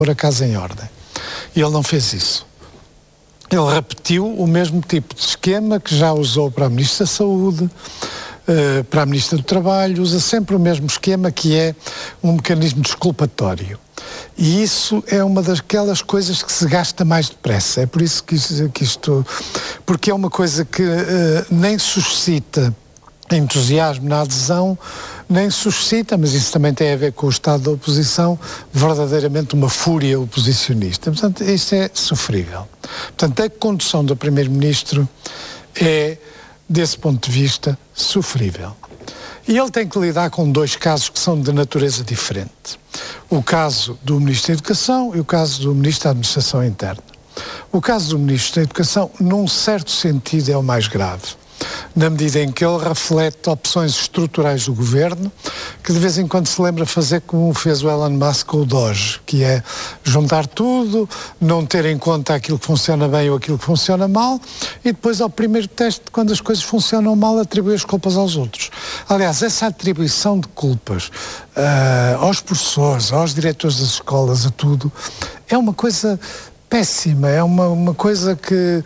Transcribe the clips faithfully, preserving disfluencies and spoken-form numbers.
pôr a casa em ordem. E ele não fez isso. Ele repetiu o mesmo tipo de esquema que já usou para a Ministra da Saúde, uh, para a Ministra do Trabalho, usa sempre o mesmo esquema, que é um mecanismo desculpatório. E isso é uma daquelas coisas que se gasta mais depressa. É por isso que isto, que isto porque é uma coisa que uh, nem suscita entusiasmo na adesão, nem suscita, mas isso também tem a ver com o estado da oposição, verdadeiramente uma fúria oposicionista. Portanto, isso é sofrível. Portanto, a condução do Primeiro-Ministro é, desse ponto de vista, sofrível. E ele tem que lidar com dois casos que são de natureza diferente. O caso do Ministro da Educação e o caso do Ministro da Administração Interna. O caso do Ministro da Educação, num certo sentido, é o mais grave, na medida em que ele reflete opções estruturais do governo, que de vez em quando se lembra fazer como fez o Elon Musk com o Doge, que é juntar tudo, não ter em conta aquilo que funciona bem ou aquilo que funciona mal, e depois ao primeiro teste, quando as coisas funcionam mal, atribuir as culpas aos outros. Aliás, essa atribuição de culpas uh, aos professores, aos diretores das escolas, a tudo, é uma coisa péssima, é uma, uma coisa que,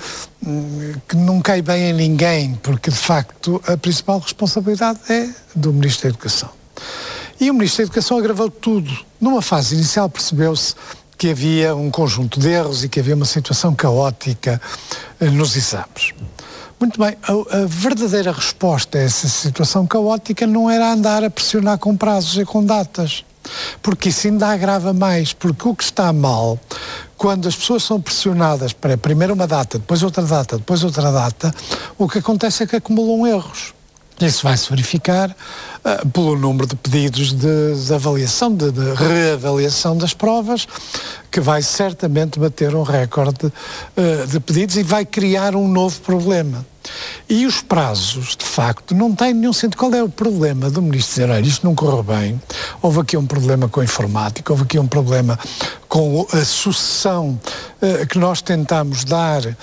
que não cai bem a ninguém, porque de facto a principal responsabilidade é do Ministro da Educação. E o Ministro da Educação agravou tudo. Numa fase inicial percebeu-se que havia um conjunto de erros e que havia uma situação caótica eh, nos exames. Muito bem, a, a verdadeira resposta a essa situação caótica não era andar a pressionar com prazos e com datas, porque isso ainda agrava mais, porque o que está mal, quando as pessoas são pressionadas para primeiro uma data, depois outra data, depois outra data, o que acontece é que acumulam erros. Isso vai-se verificar uh, pelo número de pedidos de, de avaliação, de, de reavaliação das provas, que vai certamente bater um recorde uh, de pedidos e vai criar um novo problema. E os prazos, de facto, não têm nenhum sentido. Qual é o problema do Ministro dizer, olha, isto não correu bem, houve aqui um problema com a informática, houve aqui um problema com a sucessão uh, que nós tentamos dar uh,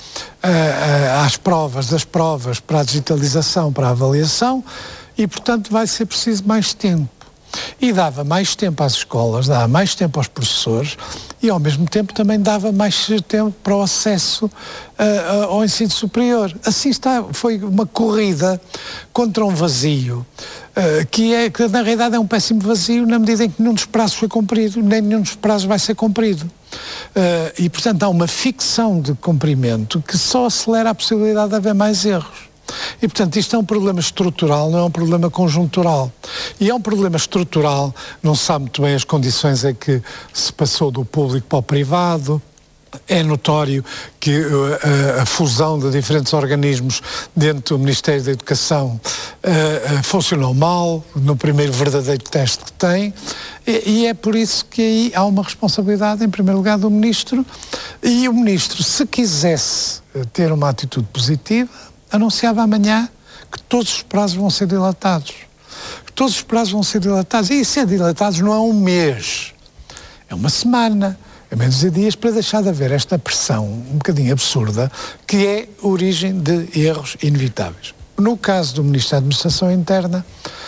uh, às provas, das provas, para a digitalização, para a avaliação, e, portanto, vai ser preciso mais tempo. E dava mais tempo às escolas, dava mais tempo aos professores e, ao mesmo tempo, também dava mais tempo para o acesso uh, ao ensino superior. Assim está, foi uma corrida contra um vazio, uh, que, é, que na realidade é um péssimo vazio na medida em que nenhum dos prazos foi cumprido, nem nenhum dos prazos vai ser cumprido. Uh, e, portanto, há uma ficção de cumprimento que só acelera a possibilidade de haver mais erros. E, portanto, isto é um problema estrutural, não é um problema conjuntural. E é um problema estrutural, não se sabe muito bem as condições em que se passou do público para o privado. É notório que uh, a fusão de diferentes organismos dentro do Ministério da Educação uh, uh, funcionou mal, no primeiro verdadeiro teste que tem, e, e é por isso que aí há uma responsabilidade, em primeiro lugar, do Ministro. E o Ministro, se quisesse ter uma atitude positiva, anunciava amanhã que todos os prazos vão ser dilatados. Que todos os prazos vão ser dilatados. E ser dilatados não é um mês, é uma semana, é menos de dias, para deixar de haver esta pressão um bocadinho absurda, que é a origem de erros inevitáveis. No caso do Ministro da Administração Interna,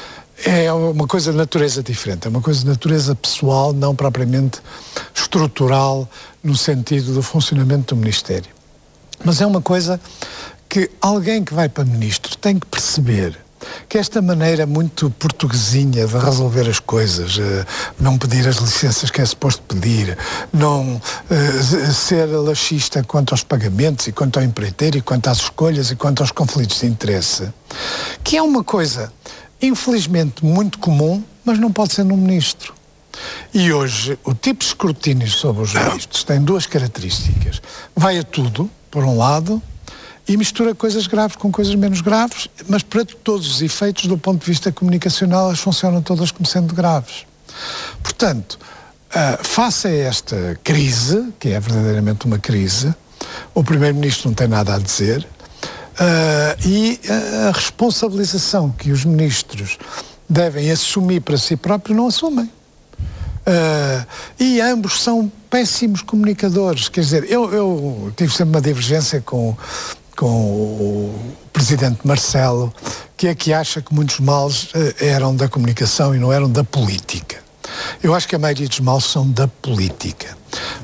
é uma coisa de natureza diferente, é uma coisa de natureza pessoal, não propriamente estrutural, no sentido do funcionamento do Ministério. Mas é uma coisa que alguém que vai para ministro tem que perceber que esta maneira muito portuguesinha de resolver as coisas, não pedir as licenças que é suposto pedir, não uh, ser laxista quanto aos pagamentos e quanto ao empreiteiro e quanto às escolhas e quanto aos conflitos de interesse, que é uma coisa infelizmente muito comum, mas não pode ser num ministro. E hoje o tipo de escrutínio sobre os ministros tem duas características. Vai a tudo, por um lado, e mistura coisas graves com coisas menos graves, mas para todos os efeitos, do ponto de vista comunicacional, elas funcionam todas como sendo graves. Portanto, uh, face a esta crise, que é verdadeiramente uma crise, o Primeiro-Ministro não tem nada a dizer, uh, e a responsabilização que os ministros devem assumir para si próprios não assumem. Uh, e ambos são péssimos comunicadores. Quer dizer, eu, eu tive sempre uma divergência com com o presidente Marcelo, que é que acha que muitos males uh, eram da comunicação e não eram da política. Eu acho que a maioria dos males são da política.